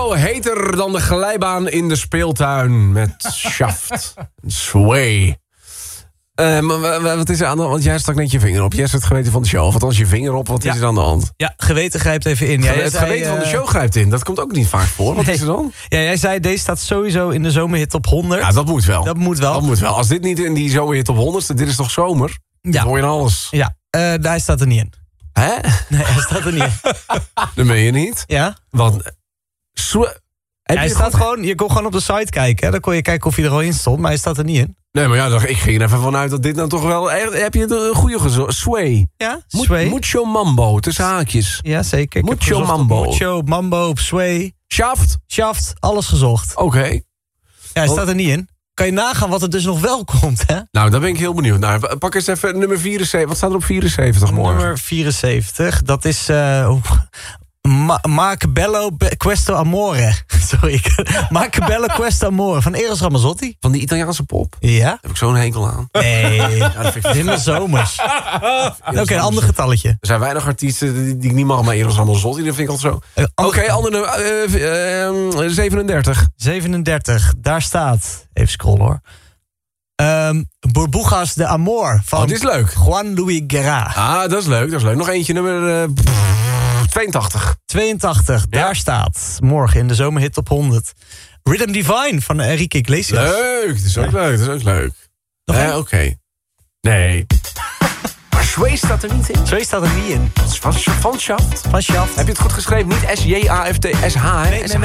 Nou, heter dan de glijbaan in de speeltuin met Shaft. Sway. Maar wat is er aan de hand? Want jij stak net je vinger op. Jij is het geweten van de show. Of althans je vinger op. Wat is er aan de hand? Ja, geweten grijpt even in. Het geweten van de show grijpt in. Dat komt ook niet vaak voor. Wat is er dan? Ja, jij zei deze staat sowieso in de zomerhit top 100. Ja, dat moet wel. Dat moet wel. Dat moet wel. Als dit niet in die zomerhit top 100 staat, dit is toch zomer? Ja. Dat hoor je aan alles. Ja, hij staat er niet in. Hè? Nee, hij staat er niet in. Dat meen je niet. Ja? Want... Hij staat gewoon, je kon gewoon op de site kijken. Hè? Dan kon je kijken of hij er al in stond, maar hij staat er niet in. Nee, maar ja, ik ging er even vanuit dat dit nou toch wel... Heb je een goede gezocht? Sway. Ja, Sway. Mucho Mambo, tussen haakjes. Ja, zeker. Mucho Mambo. Mucho Mambo op Sway. Shaft, alles gezocht. Oké. Ja, hij staat er niet in. Kan je nagaan wat er dus nog wel komt, hè? Nou, daar ben ik heel benieuwd naar. Pak eens even nummer 74. Wat staat er op 74 morgen? Nummer 74, dat is... Macabello Questo Amore. Sorry. Macabello Questo Amore van Eros Ramazzotti. Van die Italiaanse pop? Ja. Daar heb ik zo'n hekel aan. Nee. Ja, dat vind ik Helemaal zomers. Oké, een ander getalletje. Er zijn weinig artiesten die ik niet mag, maar Eros Ramazzotti, dat vind ik altijd zo. Oké, ander nummer. 37. 37, daar staat... Even scrollen hoor. Burbujas de Amor van dit is leuk. Juan Luis Guerra. Ah, dat is leuk. Nog eentje, nummer 82. 82, daar staat morgen in de zomerhit top 100. Rhythm Divine van Enrique Iglesias. Leuk, dat is ook leuk. Oké. Nee. Maar Sway staat er niet in. Sway staat er niet in. Van Shaft? Van Shaft. Heb je het goed geschreven? Niet S-J-A-F-T-S-H, hè? Nee,